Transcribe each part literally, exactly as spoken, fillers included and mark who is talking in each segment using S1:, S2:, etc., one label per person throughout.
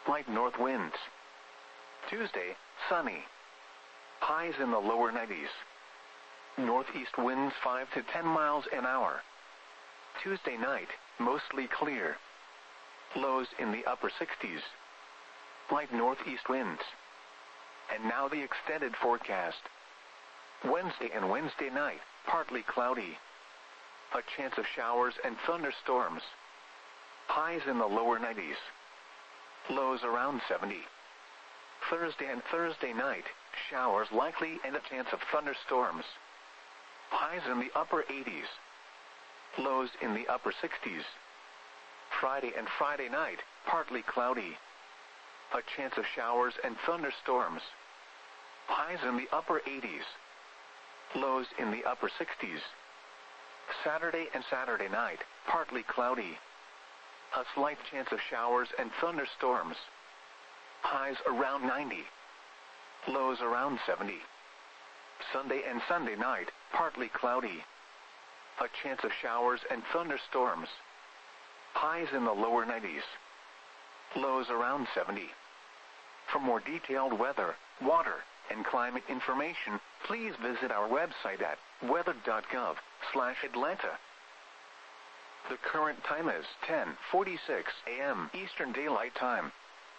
S1: light north winds. Tuesday, sunny. Highs in the lower nineties. Northeast winds five to ten miles an hour. Tuesday night, mostly clear. Lows in the upper sixties. Light northeast winds. And now the extended forecast. Wednesday and Wednesday night, partly cloudy. A chance of showers and thunderstorms. Highs in the lower nineties. Lows around seventy. Thursday and Thursday night, showers likely and a chance of thunderstorms. Highs in the upper eighties. Lows in the upper sixties. Friday and Friday night, partly cloudy. A chance of showers and thunderstorms. Highs in the upper eighties. Lows in the upper sixties. Saturday and Saturday night, partly cloudy. A slight chance of showers and thunderstorms. Highs around ninety. Lows around seventy. Sunday and Sunday night, partly cloudy. A chance of showers and thunderstorms. Highs in the lower nineties. Lows around seventy. For more detailed weather, water, and climate information, please visit our website at weather dot gov slash Atlanta. The current time is ten forty-six a m Eastern Daylight Time.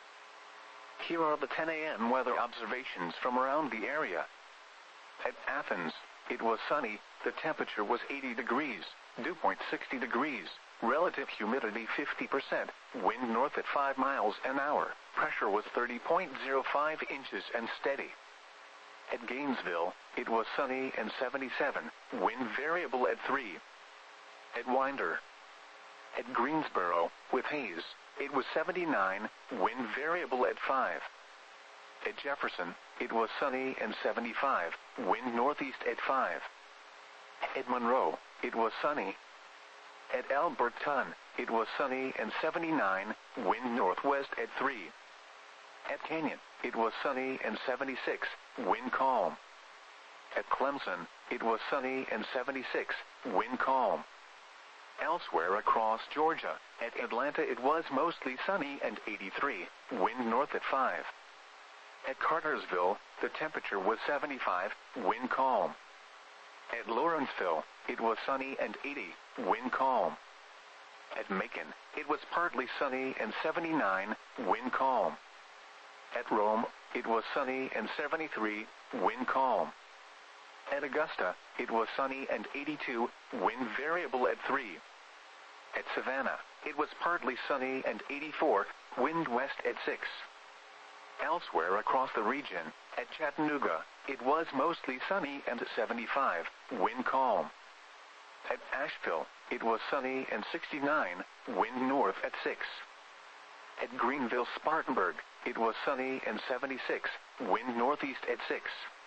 S1: Here are the ten a m weather observations from around the area. At Athens, it was sunny, the temperature was eighty degrees, dew point sixty degrees, relative humidity fifty percent, wind north at five miles an hour, pressure was thirty point zero five inches and steady. At Gainesville, it was sunny and seventy-seven, wind variable at three. At Winder. At Greensboro, with haze, it was seventy-nine, wind variable at five. At Jefferson, it was sunny and seventy-five, wind northeast at five. At Monroe, it was sunny. At Alberton, it was sunny and seventy-nine, wind northwest at three. At Canyon, it was sunny and seventy-six, wind calm. At Clemson, it was sunny and seventy-six, wind calm. Elsewhere across Georgia, at Atlanta it was mostly sunny and eighty-three, wind north at five. At Cartersville, the temperature was seventy-five, wind calm. At Lawrenceville, it was sunny and eighty, wind calm. At Macon, it was partly sunny and seventy-nine, wind calm. At Rome, it was sunny and seventy-three, wind calm. At Augusta, it was sunny and eighty-two, wind variable at three. At Savannah, it was partly sunny and eighty-four, wind west at six. Elsewhere across the region, at Chattanooga, it was mostly sunny and seventy-five, wind calm. At Asheville, it was sunny and sixty-nine, wind north at six. At Greenville-Spartanburg, it was sunny and seventy-six, wind northeast at six.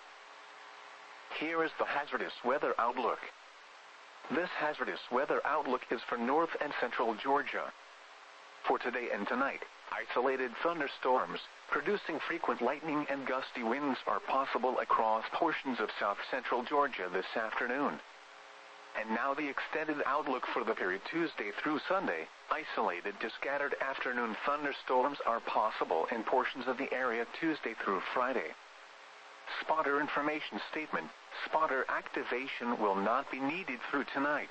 S1: Here is the hazardous weather outlook. This hazardous weather outlook is for north and central Georgia. For today and tonight, isolated thunderstorms, producing frequent lightning and gusty winds are possible across portions of south-central Georgia this afternoon. And now the extended outlook for the period Tuesday through Sunday. Isolated to scattered afternoon thunderstorms are possible in portions of the area Tuesday through Friday. Spotter information statement. Spotter activation will not be needed through tonight.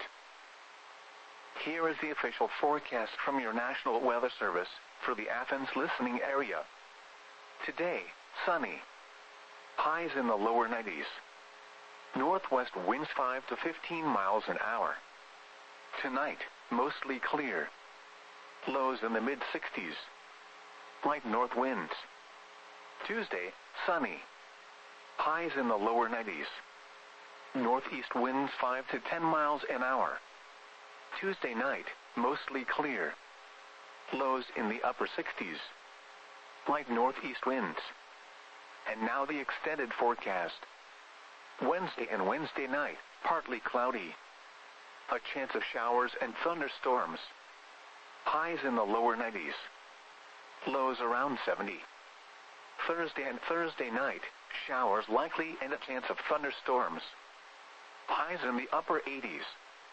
S1: Here is the official forecast from your National Weather Service for the Athens listening area. Today, sunny. Highs in the lower nineties. Northwest winds five to fifteen miles an hour. Tonight, mostly clear. Lows in the mid sixties. Light north winds. Tuesday, sunny. Highs in the lower nineties. Northeast winds five to ten miles an hour. Tuesday night, mostly clear. Lows in the upper sixties. Light northeast winds. And now the extended forecast. Wednesday and Wednesday night, partly cloudy. A chance of showers and thunderstorms. Highs in the lower nineties. Lows around seventy. Thursday and Thursday night, showers likely and a chance of thunderstorms. Highs in the upper eighties.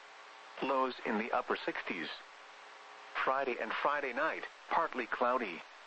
S1: Lows in the upper sixties. Friday and Friday night, partly cloudy.